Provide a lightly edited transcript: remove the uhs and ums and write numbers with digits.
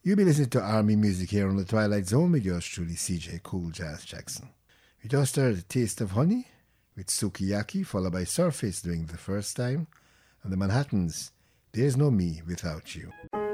You'll be listening to Army Music here on the Twilight Zone with yours truly, CJ Cool Jazz Jackson. We just heard A Taste of Honey with Sukiyaki, followed by Surface doing The First Time, and the Manhattans, There's No Me Without You.